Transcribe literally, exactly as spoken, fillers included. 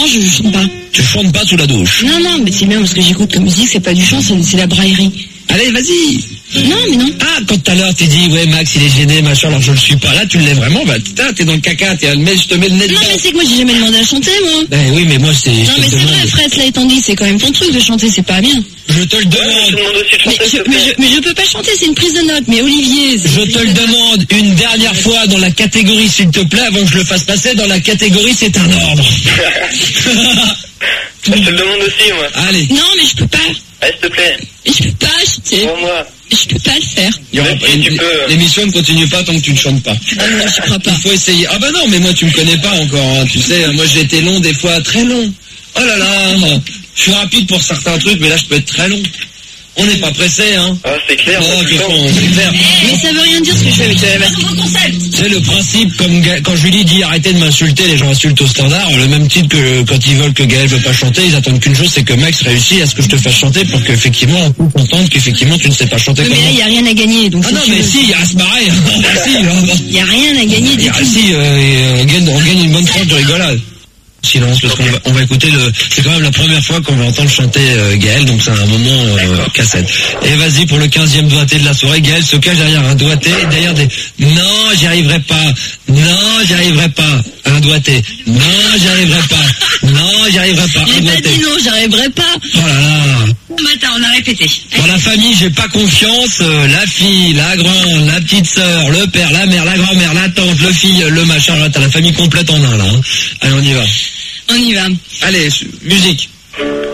je chante pas. Tu chantes pas sous la douche? Non, non, mais c'est bien parce que j'écoute comme musique, c'est pas du chant, c'est, c'est la braillerie. Allez, vas-y. Non, mais non. Ah, quand tout à l'heure, t'es dit, ouais, Max, il est gêné, machin, alors je le suis pas. Là, tu l'es vraiment, bah, putain, t'es dans le caca, t'es, mais je te mets le nez dedans. Non, mais c'est que moi, j'ai jamais demandé à chanter, moi. Ben oui, mais moi, c'est... Non, mais c'est vrai, Fred, cela étant dit, c'est quand même ton truc de chanter, c'est pas bien. Je te le demande. Ouais, je te demande aussi de Mais chanter, je, s'il te mais, plaît. je, mais je peux pas chanter, c'est une prise de notes. Mais Olivier, c'est Je une te prise le de notes. demande une dernière fois dans la catégorie, s'il te plaît, avant que je le fasse passer dans la catégorie, c'est un ordre. Je te le demande aussi, moi. Allez. Non, mais je peux pas. Allez, s'il te plaît. Je peux pas chanter. Pour moi. Je peux pas le faire. Il y aura Même pas- si tu peux. L'émission ne continue pas tant que tu ne chantes pas. Ah non, je crois pas. Il faut essayer. Ah bah non, mais moi tu me connais pas encore, hein. Tu sais, moi j'ai été long des fois, très long. Oh là là, je suis rapide pour certains trucs, mais là je peux être très long. On n'est pas pressé, hein. Ah, c'est clair. Oh, moi, tout de le toute temps. façon, c'est clair. Mais ça veut rien dire ce que je fais avec la concept. C'est le principe, comme Ga- quand Julie dit arrêtez de m'insulter, les gens insultent au standard, le même titre que quand ils veulent que Gaël ne veut pas chanter, ils attendent qu'une chose, c'est que Max réussisse à ce que je te fasse chanter pour qu'effectivement on puisse entendre qu'effectivement tu ne sais pas chanter Oui, comme mais là, moi. il y a rien à gagner. Donc Ah si non, tu mais veux- si, il y a à se marrer. Ah, si, hein. Il y a rien à gagner du Ah, tout. si, euh, et, euh, on, gagne, on gagne une bonne tranche de rigolade. Silence, parce qu'on va, on va écouter le... C'est quand même la première fois qu'on va entendre chanter euh, Gaël, donc c'est un moment euh, cassette. Et vas-y, pour le quinzième doigté de la soirée, Gaël se cache derrière un doigté, derrière des... Non, j'y arriverai pas. Non, j'y arriverai pas. Un doigté. Non, j'y arriverai pas. Non, j'y arriverai pas. Un J'ai pas doigté. dit non, j'arriverai pas. Oh là là. Bon, attends, on a répété. Dans la famille, j'ai pas confiance. euh, la fille, la grande, la petite sœur, le père, la mère, la grand-mère, la tante, le fille, le machin. T'as la famille complète en un, là. Hein. Allez, on y va. On y va. Allez, musique.